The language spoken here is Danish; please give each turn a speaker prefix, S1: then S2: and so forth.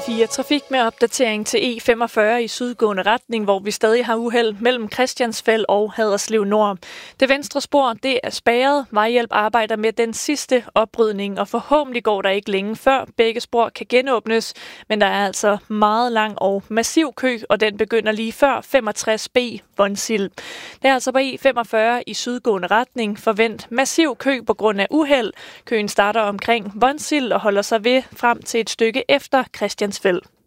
S1: Radio4 Trafik med opdatering til E45 i sydgående retning, hvor vi stadig har uheld mellem Christiansfeld og Haderslev Nord. Det venstre spor, det er spærret. Vejhjælp arbejder med den sidste oprydning, og forhåbentlig går der ikke længe før begge spor kan genåbnes. Men der er altså meget lang og massiv kø, og den begynder lige før 65B Vonsild. Det er altså på E45 i sydgående retning. Forvent massiv kø på grund af uheld. Køen starter omkring Vonsild og holder sig ved frem til et stykke efter Christiansfeld.